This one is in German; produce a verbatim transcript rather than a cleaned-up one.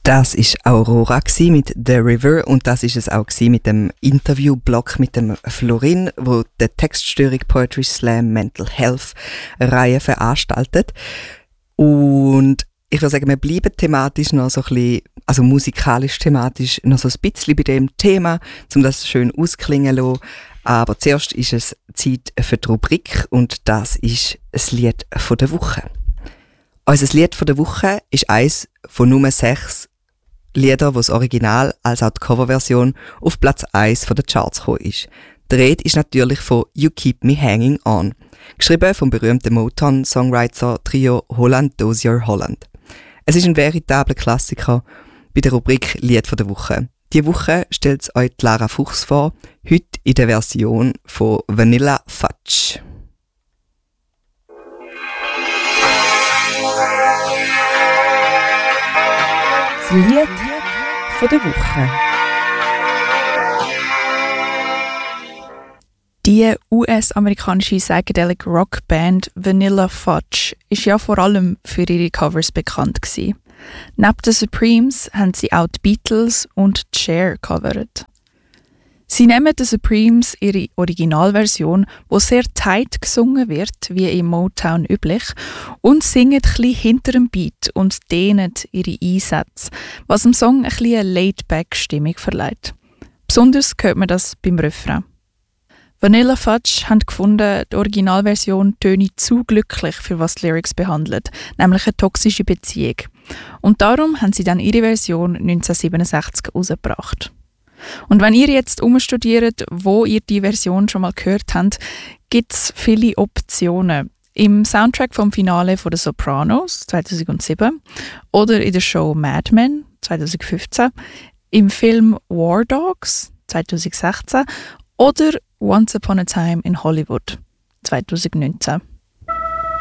Das ist Aurora mit The River und das ist es auch mit dem Interviewblock mit dem Florin, wo die Textstörung Poetry Slam Mental Health Reihe veranstaltet. Und ich würde sagen, wir bleiben thematisch noch so ein bisschen, also musikalisch thematisch noch so ein bisschen bei dem Thema, um das schön ausklingen zu lassen. Aber zuerst ist es Zeit für die Rubrik und das ist das Lied von der Woche. Unser Lied von der Woche ist eins von nur sechs Lieder, wo das Original als auch die Coverversion auf Platz eins der Charts gekommen ist. Die Rede ist natürlich von You Keep Me Hanging On, geschrieben vom berühmten Motown-Songwriter-Trio Holland Dozier Holland. Es ist ein veritabler Klassiker bei der Rubrik Lied von der Woche. Diese Woche stellt es euch Lara Fuchs vor, heute in der Version von Vanilla Fudge. Das Lied von der Woche. Die U S-amerikanische Psychedelic Rock Band Vanilla Fudge ist ja vor allem für ihre Covers bekannt gewesen. Neben den Supremes haben sie auch die Beatles und Cher covert. Sie nehmen den Supremes ihre Originalversion, wo sehr tight gesungen wird, wie im Motown üblich, und singen ein bisschen hinter dem Beat und dehnen ihre Einsätze, was dem Song ein bisschen eine Laid-Back-Stimmung verleiht. Besonders hört man das beim Refrain. Vanilla Fudge haben gefunden, die Originalversion töne zu glücklich, für was die Lyrics behandelt, nämlich eine toxische Beziehung. Und darum haben sie dann ihre Version neunzehnhundertsiebenundsechzig herausgebracht. Und wenn ihr jetzt umstudiert, wo ihr die Version schon mal gehört habt, gibt es viele Optionen. Im Soundtrack vom Finale von The Sopranos zweitausendsieben oder in der Show Mad Men zweitausendfünfzehn, im Film War Dogs zweitausendsechzehn oder Once Upon a Time in Hollywood zweitausendneunzehn.